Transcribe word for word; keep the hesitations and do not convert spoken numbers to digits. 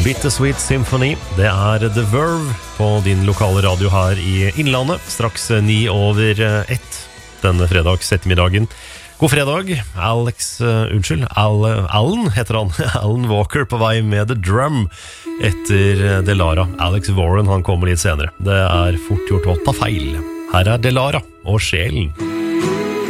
Bittersweet Symphony. Det er The Verve på din lokale radio her i Innlandet. Straks ni over ett denne fredags ettermiddagen. God fredag, Alex, uh, unnskyld, Al, Alan heter han, Alan Walker på vei med The Drum etter Delara. Alex Warren, han kommer litt senere. Det er fort gjort å ta feil. Her er Delara og Sjelen.